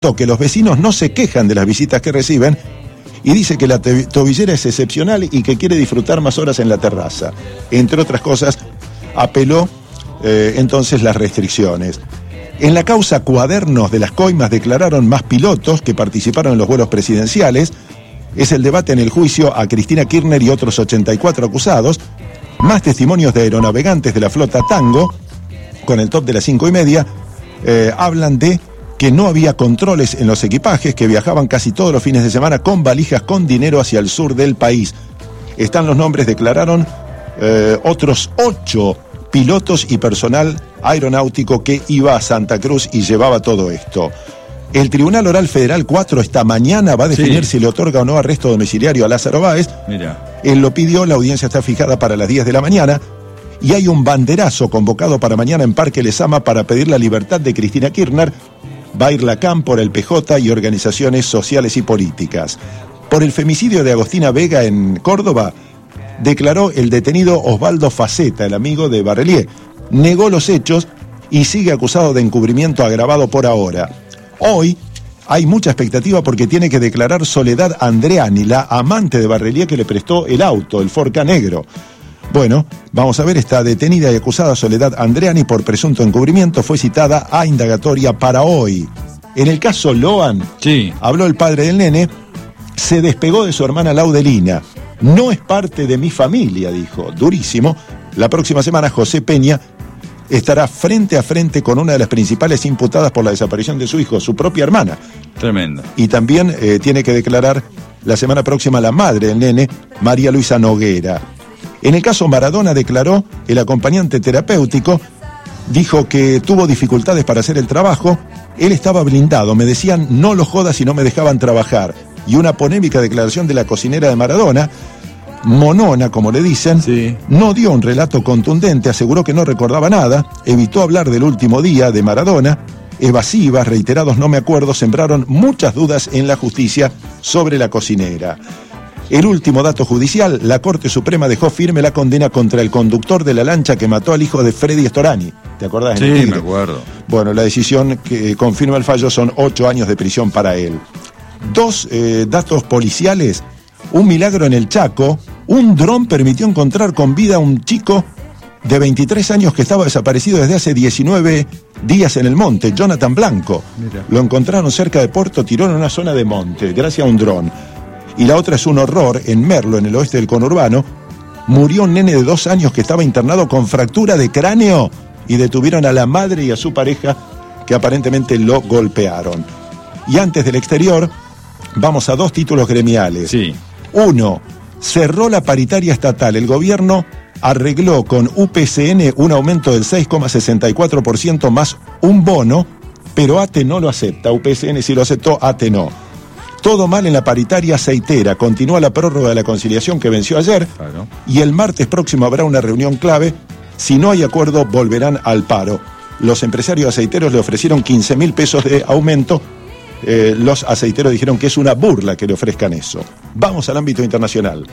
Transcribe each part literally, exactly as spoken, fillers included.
que los vecinos no se quejan de las visitas que reciben y dice que la tobillera es excepcional y que quiere disfrutar más horas en la terraza. Entre otras cosas, apeló eh, entonces las restricciones. En la causa Cuadernos de las Coimas declararon más pilotos que participaron en los vuelos presidenciales. Es el debate en el juicio a Cristina Kirchner y otros ochenta y cuatro acusados. Más testimonios de aeronavegantes de la flota Tango, con el top de las cinco y media, eh, hablan de que no había controles en los equipajes, que viajaban casi todos los fines de semana con valijas con dinero hacia el sur del país. Están los nombres, declararon eh, otros ocho pilotos y personal aeronáutico que iba a Santa Cruz y llevaba todo esto. El Tribunal Oral Federal cuatro esta mañana va a definir sí. si le otorga o no arresto domiciliario a Lázaro Báez. Mira. Él lo pidió, la audiencia está fijada para las diez de la mañana y hay un banderazo convocado para mañana en Parque Lezama para pedir la libertad de Cristina Kirchner. Va a ir la C A M por el P J y organizaciones sociales y políticas. Por el femicidio de Agostina Vega en Córdoba, declaró el detenido Osvaldo Faceta, el amigo de Barrelier. Negó los hechos y sigue acusado de encubrimiento agravado por ahora. Hoy hay mucha expectativa porque tiene que declarar Soledad Andreani, la amante de Barrelier que le prestó el auto, el Ford Ka negro. Bueno, vamos a ver, está detenida y acusada Soledad Andreani por presunto encubrimiento, fue citada a indagatoria para hoy. En el caso Loan, sí. habló el padre del nene, se despegó de su hermana Laudelina. No es parte de mi familia, dijo, durísimo. La próxima semana José Peña estará frente a frente con una de las principales imputadas por la desaparición de su hijo, su propia hermana. Tremendo. Y también eh, tiene que declarar la semana próxima la madre del nene, María Luisa Noguera. En el caso Maradona declaró el acompañante terapéutico, dijo que tuvo dificultades para hacer el trabajo, él estaba blindado, me decían no lo jodas y no me dejaban trabajar. Y una polémica declaración de la cocinera de Maradona, Monona, como le dicen, sí. no dio un relato contundente, aseguró que no recordaba nada, evitó hablar del último día de Maradona, evasivas, reiterados no me acuerdo, sembraron muchas dudas en la justicia sobre la cocinera. El último dato judicial, la Corte Suprema dejó firme la condena contra el conductor de la lancha que mató al hijo de Freddy Storani. ¿Te acordás? Sí, me acuerdo. Bueno, la decisión que confirma el fallo son ocho años de prisión para él. Dos eh, datos policiales, un milagro en el Chaco, un dron permitió encontrar con vida a un chico de veintitrés años que estaba desaparecido desde hace diecinueve días en el monte, Jonathan Blanco. Mira. Lo encontraron cerca de Puerto Tirón en una zona de monte, gracias a un dron. Y la otra es un horror, en Merlo, en el oeste del conurbano, murió un nene de dos años que estaba internado con fractura de cráneo y detuvieron a la madre y a su pareja que aparentemente lo golpearon. Y antes del exterior, vamos a dos títulos gremiales. Sí. Uno, cerró la paritaria estatal. El gobierno arregló con U P C N un aumento del seis coma sesenta y cuatro por ciento más un bono, pero A T E no lo acepta. U P C N sí lo aceptó, A T E no. Todo mal en la paritaria aceitera. Continúa la prórroga de la conciliación que venció ayer. Claro. Y el martes próximo habrá una reunión clave. Si no hay acuerdo, volverán al paro. Los empresarios aceiteros le ofrecieron quince mil pesos de aumento. Eh, los aceiteros dijeron que es una burla que le ofrezcan eso. Vamos al ámbito internacional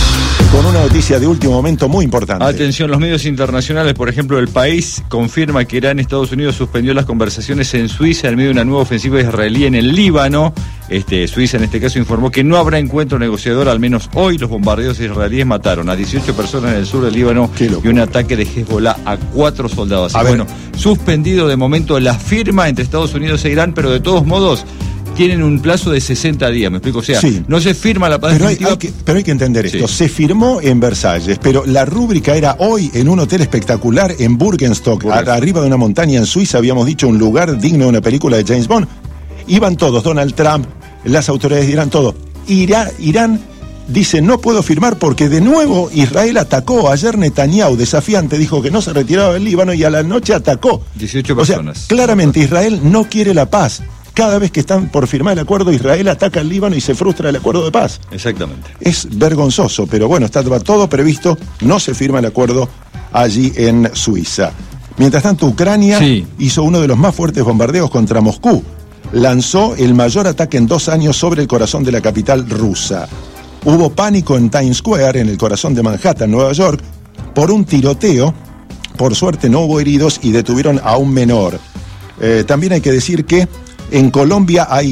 con una noticia de último momento muy importante. Atención, los medios internacionales, por ejemplo, El País confirma que Irán, Estados Unidos, suspendió las conversaciones en Suiza en medio de una nueva ofensiva israelí en el Líbano. Este, Suiza, en este caso, informó que no habrá encuentro negociador, al menos hoy. Los bombardeos israelíes mataron a dieciocho personas en el sur del Líbano y un ataque de Hezbollah a cuatro soldados. Así, bueno, suspendido de momento la firma entre Estados Unidos e Irán, pero de todos modos tienen un plazo de sesenta días, ¿me explico? O sea, sí. no se firma la paz pero definitiva. Hay, hay que, pero hay que entender esto. Sí. Se firmó en Versalles, pero la rúbrica era hoy en un hotel espectacular en Burgenstock, a, arriba de una montaña en Suiza, habíamos dicho, un lugar digno de una película de James Bond. Iban todos, Donald Trump, las autoridades de Irán, todo. Irá, Irán dice, no puedo firmar porque de nuevo Israel atacó. Ayer Netanyahu, desafiante, dijo que no se retiraba del Líbano y a la noche atacó. dieciocho personas. O sea, claramente Israel no quiere la paz. Cada vez que están por firmar el acuerdo, Israel ataca al Líbano y se frustra el acuerdo de paz. Exactamente. Es vergonzoso, pero bueno, está todo previsto, no se firma el acuerdo allí en Suiza. Mientras tanto, Ucrania sí. hizo uno de los más fuertes bombardeos contra Moscú. Lanzó el mayor ataque en dos años sobre el corazón de la capital rusa. Hubo pánico en Times Square, en el corazón de Manhattan, Nueva York, por un tiroteo. Por suerte no hubo heridos y detuvieron a un menor. Eh, también hay que decir que En Colombia hay